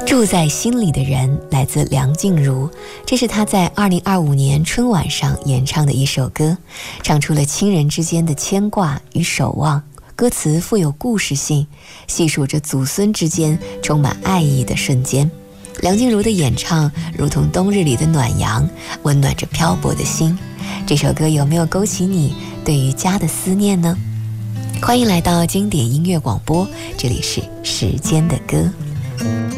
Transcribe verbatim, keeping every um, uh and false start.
住在心里的人来自梁静茹，这是她在二零二五年春晚上演唱的一首歌，唱出了亲人之间的牵挂与守望。歌词富有故事性，细数着祖孙之间充满爱意的瞬间。梁静茹的演唱如同冬日里的暖阳，温暖着漂泊的心。这首歌有没有勾起你对于家的思念呢？欢迎来到经典音乐广播，这里是时间的歌。